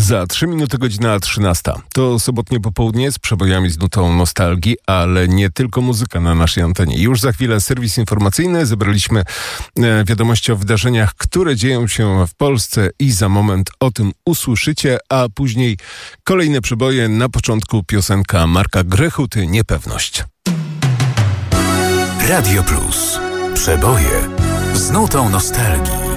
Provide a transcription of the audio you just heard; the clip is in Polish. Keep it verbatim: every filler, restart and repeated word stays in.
Za trzy minuty godzina trzynasta. To sobotnie popołudnie z przebojami z nutą nostalgii, ale nie tylko muzyka na naszej antenie. Już za chwilę serwis informacyjny. Zebraliśmy e, wiadomości o wydarzeniach, które dzieją się w Polsce i za moment o tym usłyszycie, a później kolejne przeboje. Na początku piosenka Marka Grechuty, Niepewność. Radio Plus. Przeboje z nutą nostalgii.